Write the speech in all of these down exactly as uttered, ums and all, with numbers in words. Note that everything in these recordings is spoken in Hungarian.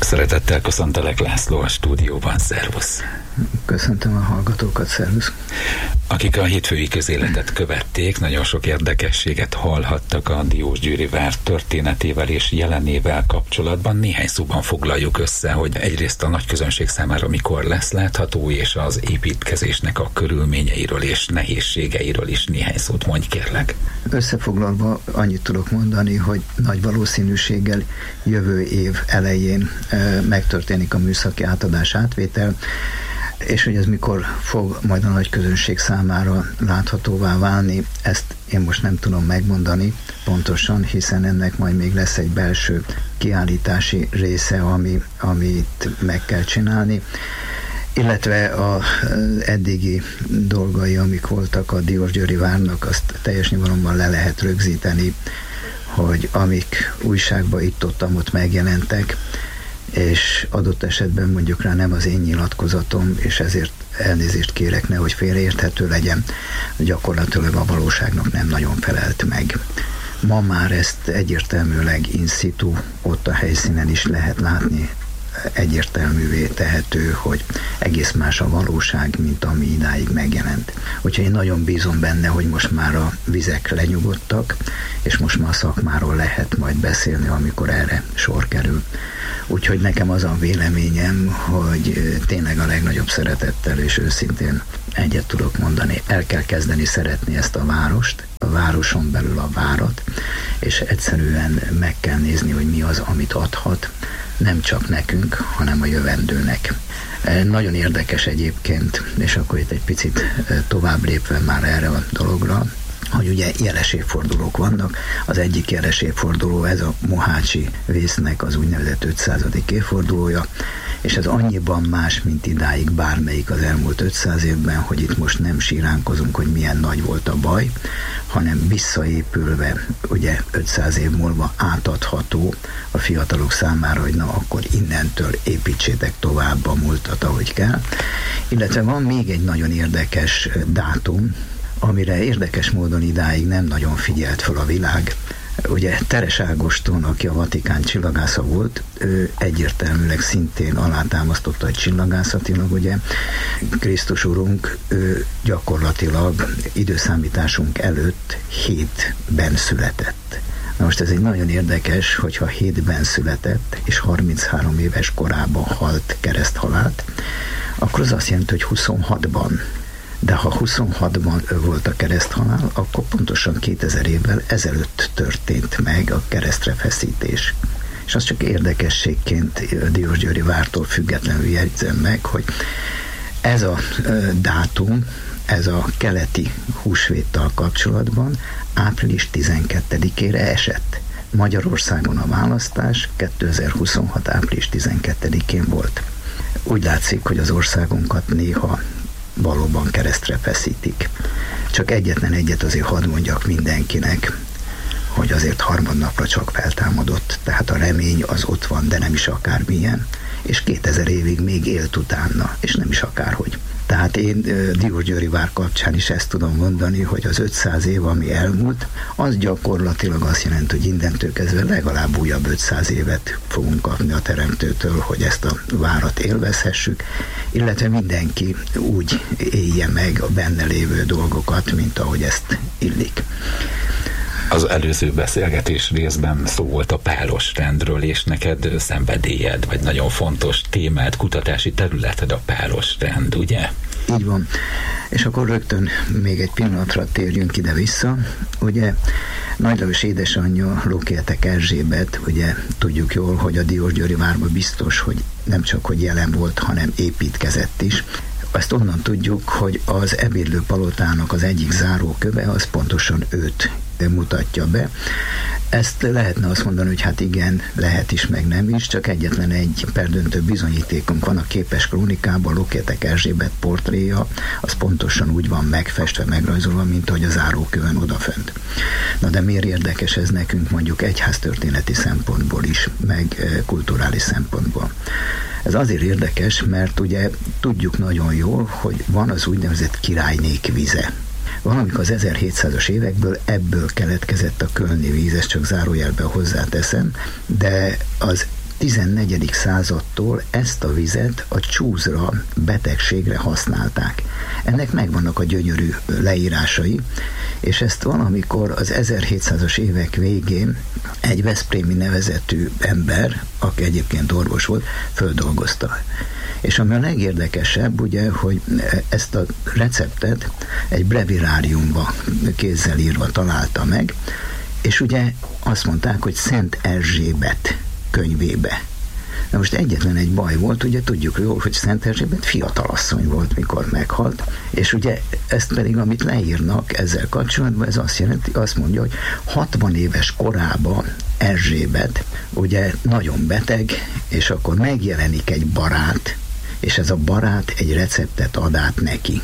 Szeretettel köszöntelek, László, a stúdióban. Szervusz! Köszöntöm a hallgatókat, szervusz! Akik a hétfői közéletet követték, nagyon sok érdekességet hallhattak a Diósgyőri vár történetével és jelenével kapcsolatban. Néhány szóban foglaljuk össze, hogy egyrészt a nagy közönség számára mikor lesz látható, és az építkezésnek a körülményeiről és nehézségeiről is néhány szót mondj, kérlek. Összefoglalva annyit tudok mondani, hogy nagy valószínűséggel jövő év elején e, megtörténik a műszaki átadás átvétel, és hogy ez mikor fog majd a nagy közönség számára láthatóvá válni, ezt én most nem tudom megmondani pontosan, hiszen ennek majd még lesz egy belső kiállítási része, ami, amit meg kell csinálni, illetve az eddigi dolgai, amik voltak a Diósgyőri várnak, azt teljes nyilvánvalóan le lehet rögzíteni, hogy amik újságban itt-ott megjelentek, és adott esetben mondjuk rá nem az én nyilatkozatom, és ezért elnézést kérek, nehogy félreérthető legyen, gyakorlatilag a valóságnak nem nagyon felelt meg. Ma már ezt egyértelműleg in situ, ott a helyszínen is lehet látni, egyértelművé tehető, hogy egész más a valóság, mint ami idáig megjelent. Úgyhogy én nagyon bízom benne, hogy most már a vizek lenyugodtak, és most már a szakmáról lehet majd beszélni, amikor erre sor kerül. Úgyhogy nekem az a véleményem, hogy tényleg a legnagyobb szeretettel és őszintén egyet tudok mondani. El kell kezdeni szeretni ezt a várost, a városon belül a várat, és egyszerűen meg kell nézni, hogy mi az, amit adhat, nem csak nekünk, hanem a jövendőnek. Nagyon érdekes egyébként, és akkor itt egy picit tovább lépve már erre a dologra, hogy ugye jeles évfordulók vannak. Az egyik jeles évforduló, ez a Mohácsi vésznek az úgynevezett ötszázadik évfordulója, és ez annyiban más, mint idáig bármelyik az elmúlt ötszáz évben, hogy itt most nem síránkozunk, hogy milyen nagy volt a baj, hanem visszaépülve, ugye ötszáz év múlva átadható a fiatalok számára, hogy na akkor innentől építsétek tovább a múltat, ahogy kell. Illetve van még egy nagyon érdekes dátum, amire érdekes módon idáig nem nagyon figyelt fel a világ. Ugye Teres Ágoston, aki a Vatikán csillagásza volt, ő egyértelműleg szintén alátámasztotta, hogy csillagászatilag, ugye Krisztus Urunk ő gyakorlatilag időszámításunk előtt hétben született. Na most ez egy nagyon érdekes, hogyha hétben született, és harminchárom éves korában halt kereszthalált, akkor az azt jelenti, hogy huszonhatban. De ha huszonhatban volt a kereszthalál, akkor pontosan kétezer évvel ezelőtt történt meg a keresztre feszítés. És az csak érdekességként Diósgyőri vártól függetlenül jegyzem meg, hogy ez a dátum, ez a keleti húsvéttal kapcsolatban április tizenkettedikére esett. Magyarországon a választás kétezer-huszonhat április tizenkettedikén volt. Úgy látszik, hogy az országunkat néha valóban keresztre feszítik. Csak egyetlen egyet azért hadd mondjak mindenkinek, hogy azért harmadnapra csak feltámadott, tehát a remény az ott van, de nem is akármilyen, és kétezer évig még élt utána, és nem is akárhogy. Tehát én Diósgyőri vár kapcsán is ezt tudom mondani, hogy az ötszáz év, ami elmúlt, az gyakorlatilag azt jelenti, hogy innentől kezdve legalább újabb ötszáz évet fogunk kapni a Teremtőtől, hogy ezt a várat élvezhessük, illetve mindenki úgy élje meg a benne lévő dolgokat, mint ahogy ezt illik. Az előző beszélgetés részben szó volt a párosrendről, és neked szenvedélyed, vagy nagyon fontos témád, kutatási területed a párosrend, ugye? Így van. És akkor rögtön még egy pillanatra térjünk ide-vissza. Ugye Nagy Lajos édesanyja, Lókéltek Erzsébet, ugye tudjuk jól, hogy a Diósgyőri várban biztos, hogy nem csak hogy jelen volt, hanem építkezett is. Ezt onnan tudjuk, hogy az ebédlő palotának az egyik záróköve, az pontosan őt mutatja be. Ezt lehetne azt mondani, hogy hát igen, lehet is, meg nem is, csak egyetlen egy perdöntő bizonyítékunk van a képes krónikában, Lókéltek Erzsébet portréja, az pontosan úgy van megfestve, megrajzolva, mint ahogy a zárókövön odafönt. Na de miért érdekes ez nekünk mondjuk egyháztörténeti szempontból is, meg kulturális szempontból? Ez azért érdekes, mert ugye tudjuk nagyon jól, hogy van az úgynevezett királynék vize. Valamikor az ezerhétszázas évekből ebből keletkezett a kölni víz, ezt csak zárójelben hozzáteszem, de az tizennegyedik századtól ezt a vizet a csúzra, betegségre használták. Ennek megvannak a gyönyörű leírásai, és ezt valamikor az ezerhétszázas évek végén egy veszprémi nevezetű ember, aki egyébként orvos volt, földolgozta. És ami a legérdekesebb, ugye, hogy ezt a receptet egy breviáriumba kézzel írva találta meg, és ugye azt mondták, hogy Szent Erzsébet könyvébe. Na most egyetlen egy baj volt, ugye tudjuk jól, hogy Szent Erzsébet fiatalasszony volt, mikor meghalt, és ugye ezt pedig, amit leírnak ezzel kapcsolatban, ez azt jelenti, azt mondja, hogy hatvan éves korában Erzsébet ugye nagyon beteg, és akkor megjelenik egy barát, és ez a barát egy receptet ad át neki.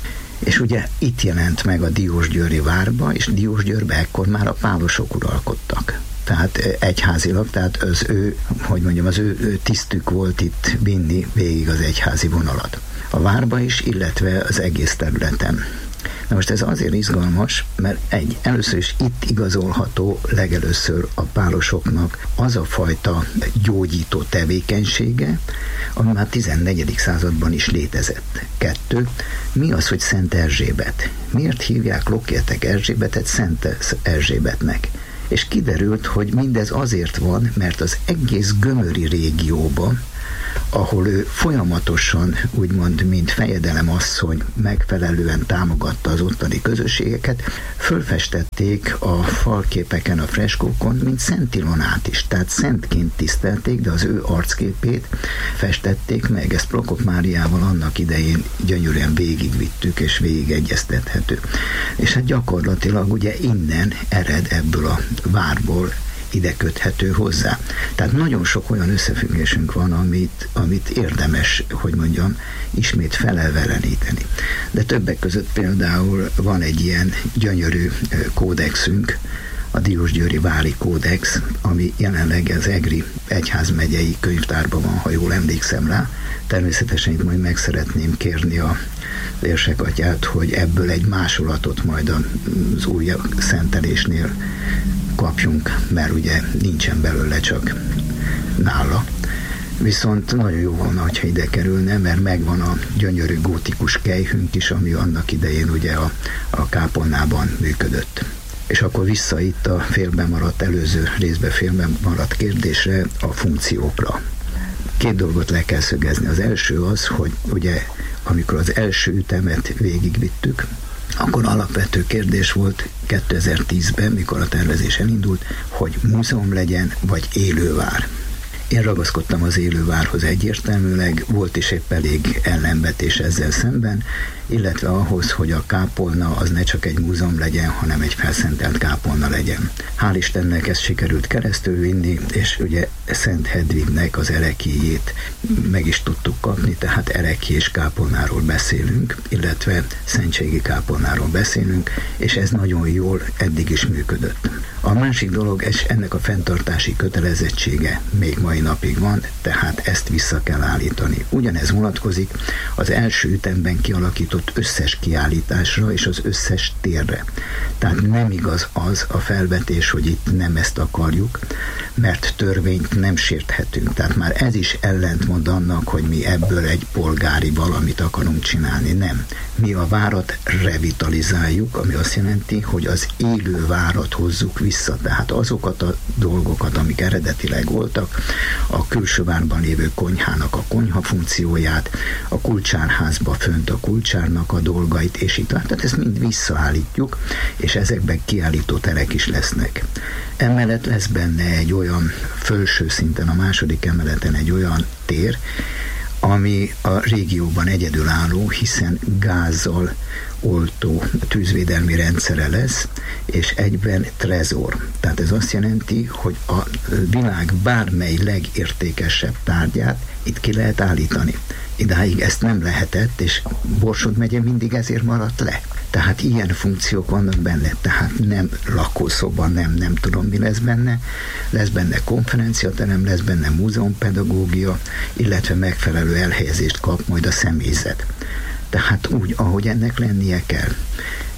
És ugye itt jelent meg a Diósgyőri várba, és Diósgyőrbe ekkor már a pálosok uralkodtak. Tehát egyházilag, tehát az ő, hogy mondjam, az ő, ő tisztük volt itt vinni végig az egyházi vonalat. A várba is, illetve az egész területen. Na most ez azért izgalmas, mert egy, először is itt igazolható legelőször a pálosoknak az a fajta gyógyító tevékenysége, ami már tizennegyedik században is létezett. Kettő, mi az, hogy Szent Erzsébet? Miért hívják Lokértek Erzsébetet Szent Erzsébetnek? És kiderült, hogy mindez azért van, mert az egész gömöri régióban, ahol ő folyamatosan, úgymond, mint fejedelemasszony megfelelően támogatta az ottani közösségeket, fölfestették a falképeken, a freskókon, mint Szent Ilonát is. Tehát szentként tisztelték, de az ő arcképét festették meg. Ezt Prokop Máriával annak idején gyönyörűen végigvittük, és végigegyeztethető. És hát gyakorlatilag ugye innen ered, ebből a várból ide köthető hozzá. Tehát nagyon sok olyan összefüggésünk van, amit, amit érdemes, hogy mondjam, ismét felelveleníteni. De többek között például van egy ilyen gyönyörű kódexünk, a Diósgyőri Vári Kódex, ami jelenleg az Egri egyházmegyei könyvtárban van, ha jól emlékszem rá. Természetesen itt majd meg szeretném kérni a érsekatyát, hogy ebből egy másolatot majd az új szentelésnél kapjunk, mert ugye nincsen belőle, csak nála. Viszont nagyon jó volna, ha ide kerülne, mert megvan a gyönyörű gótikus kejhünk is, ami annak idején ugye a, a kápolnában működött. És akkor vissza itt a félben maradt, előző részben félben maradt kérdésre, a funkciókra. Két dolgot le kell szögezni. Az első az, hogy ugye amikor az első ütemet végigvittük, akkor alapvető kérdés volt kétezer-tízben, mikor a tervezés elindult, hogy múzeum legyen, vagy élővár. Én ragaszkodtam az élővárhoz egyértelműleg, volt is épp elég ellenvetés ezzel szemben, illetve ahhoz, hogy a kápolna az ne csak egy múzeum legyen, hanem egy felszentelt kápolna legyen. Hál' Istennek ezt sikerült keresztül vinni, és ugye Szent Hedvignek az ereklyéjét meg is tudtuk kapni, tehát erekly és kápolnáról beszélünk, illetve szentségi kápolnáról beszélünk, és ez nagyon jól eddig is működött. A másik dolog, és ennek a fenntartási kötelezettsége még mai napig van, tehát ezt vissza kell állítani. Ugyanez vonatkozik az első ütemben kialakított összes kiállításra és az összes térre. Tehát nem igaz az a felvetés, hogy itt nem ezt akarjuk, mert törvényt nem sérthetünk. Tehát már ez is ellentmond annak, hogy mi ebből egy polgári valamit akarunk csinálni. Nem. Mi a várat revitalizáljuk, ami azt jelenti, hogy az élő várat hozzuk vissza. Tehát azokat a dolgokat, amik eredetileg voltak, a külső várban lévő konyhának a konyha funkcióját, a kulcsárházba fönt a kulcsárnak a dolgait, és így tovább. Tehát ezt mind visszaállítjuk, és ezekben kiállító terek is lesznek. Emellett lesz benne egy olyan felső szinten, a második emeleten egy olyan tér, ami a régióban egyedülálló, hiszen gázzal oltó tűzvédelmi rendszere lesz, és egyben trezor. Tehát ez azt jelenti, hogy a világ bármely legértékesebb tárgyát itt ki lehet állítani. Idáig ezt nem lehetett, és Borsod megye mindig ezért maradt le. Tehát ilyen funkciók vannak benne, tehát nem lakószoba, nem, nem tudom, mi lesz benne. Lesz benne konferenciaterem, lesz benne múzeumpedagógia, illetve megfelelő elhelyezést kap majd a személyzet. Tehát úgy, ahogy ennek lennie kell.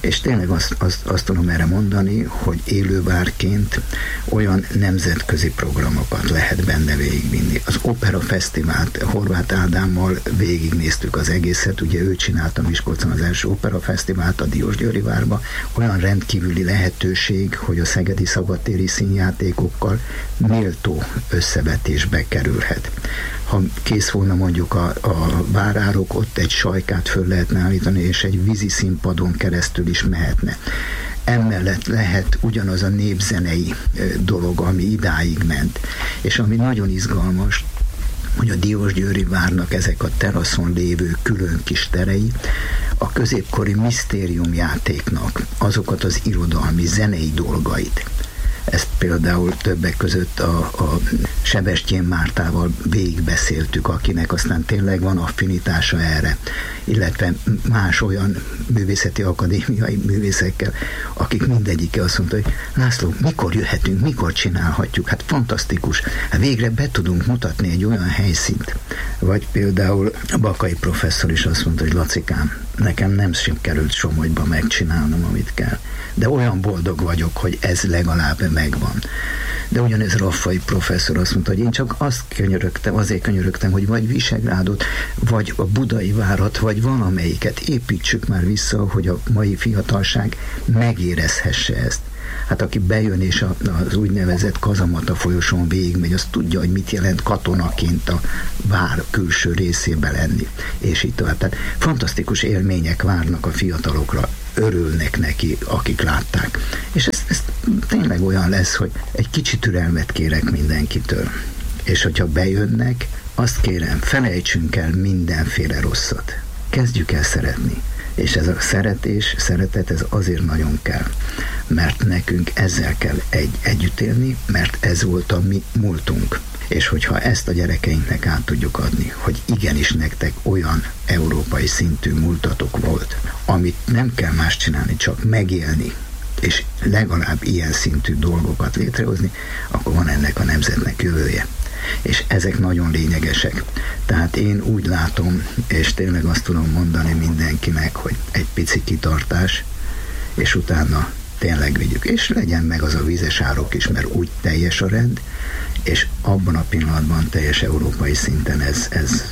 És tényleg azt, azt, azt tudom erre mondani, hogy élővárként olyan nemzetközi programokat lehet benne végigvinni. Az Opera Fesztivált Horváth Ádámmal végignéztük az egészet, ugye ő csinálta Miskolcon az első Opera Fesztivált a Diósgyőrivárba, olyan rendkívüli lehetőség, hogy a szegedi szabadtéri színjátékokkal méltó összevetésbe kerülhet. Ha kész volna mondjuk a, a várárok, ott egy sajkát föl lehetne állítani, és egy vízi színpadon keresztül is mehetne. Emellett lehet ugyanaz a népzenei dolog, ami idáig ment. És ami nagyon izgalmas, hogy a Diósgyőri várnak ezek a teraszon lévő külön kis terei a középkori misztériumjátéknak azokat az irodalmi, zenei dolgait. Ezt például többek között a, a Sebestyén Mártával végigbeszéltük, akinek aztán tényleg van affinitása erre, illetve más olyan művészeti akadémiai művészekkel, akik mindegyike azt mondta, hogy László, mikor jöhetünk, mikor csinálhatjuk, hát fantasztikus, hát végre be tudunk mutatni egy olyan helyszínt. Vagy például a Bakai professzor is azt mondta, hogy Lacikám, nekem nem sikerült Somogyba megcsinálnom, amit kell. De olyan boldog vagyok, hogy ez legalább megvan. De ugyanez Raffai professzor azt mondta, hogy én csak azt könyörögtem, azért könyörögtem, hogy vagy Visegrádot, vagy a Budai várat, vagy valamelyiket építsük már vissza, hogy a mai fiatalság megérezhesse ezt. Hát aki bejön és az úgynevezett Kazamata folyosón végigmegy, az tudja, hogy mit jelent katonaként a vár külső részébe lenni, és így tovább. Tehát fantasztikus élmények várnak a fiatalokra, örülnek neki, akik látták. És ez, ez tényleg olyan lesz, hogy egy kicsit türelmet kérek mindenkitől. És hogyha bejönnek, azt kérem, felejtsünk el mindenféle rosszat. Kezdjük el szeretni. És ez a szeretés, szeretet, ez azért nagyon kell, mert nekünk ezzel kell egy, együtt élni, mert ez volt a mi múltunk. És hogyha ezt a gyerekeinknek át tudjuk adni, hogy igenis nektek olyan európai szintű múltatok volt, amit nem kell más csinálni, csak megélni, és legalább ilyen szintű dolgokat létrehozni, akkor van ennek a nemzetnek jövője. És ezek nagyon lényegesek. Tehát én úgy látom, és tényleg azt tudom mondani mindenkinek, hogy egy pici kitartás, és utána tényleg vigyük. És legyen meg az a vízes árok is, mert úgy teljes a rend, és abban a pillanatban teljes európai szinten ez, ez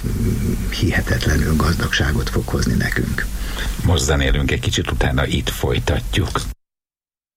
hihetetlenül gazdagságot fog hozni nekünk. Most zenélünk egy kicsit, utána itt folytatjuk.